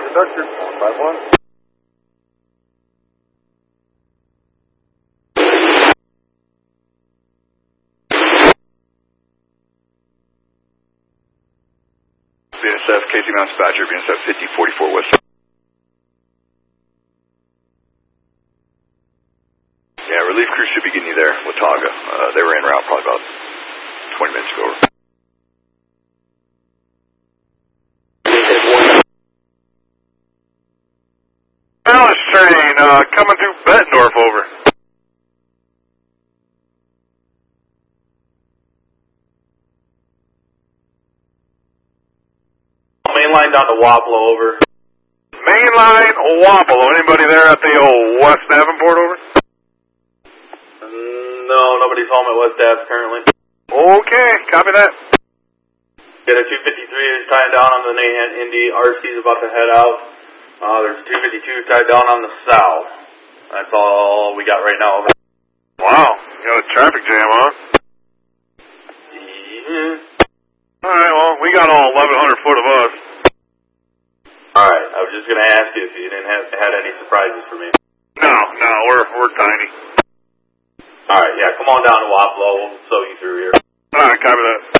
conductor, 151. BNSF, KT Mountain Dispatcher, BNSF 5044 West. Yeah, relief crew should be getting you there, Watauga. They were en route probably about 20 minutes ago. Alice train, coming through Bettendorf, over. Main line down to Wapello, over. Main line, Wapello. Anybody there at the old West Davenport, over? No, nobody's home at West Ave currently. Okay, copy that. Get a 253 is tied down on the Nahan Indy. RC's about to head out. There's a 252 tied down on the south. That's all we got right now. Wow, you got a traffic jam, huh? Yeah. Alright, well, we got all 1,100 foot of us. Alright, I was just going to ask you if you didn't had any surprises for me. No, we're tiny. Alright, yeah, come on down to Wapello. We'll sew you through here. Alright, copy that.